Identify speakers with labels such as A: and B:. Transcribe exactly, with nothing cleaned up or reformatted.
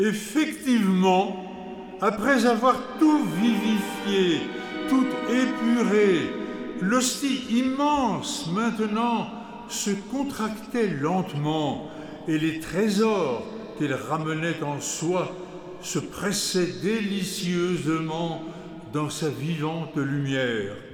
A: Effectivement, après avoir tout vivifié, tout épuré, l'hostie immense maintenant se contractait lentement et les trésors qu'elle ramenait en soi se pressaient délicieusement dans sa vivante lumière.